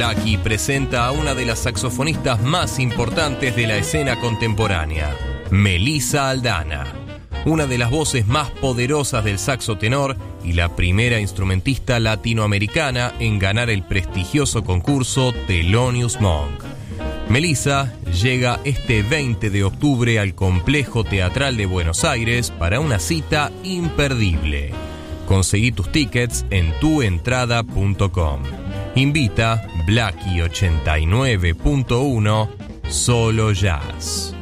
Blackie presenta a una de las saxofonistas más importantes de la escena contemporánea, Melissa Aldana, una de las voces más poderosas del saxo tenor y la primera instrumentista latinoamericana en ganar el prestigioso concurso Thelonious Monk. Melissa llega este 20 de octubre al Complejo Teatral de Buenos Aires para una cita imperdible. Conseguí tus tickets en tuentrada.com. Invita Blackie 89.1 Solo Jazz.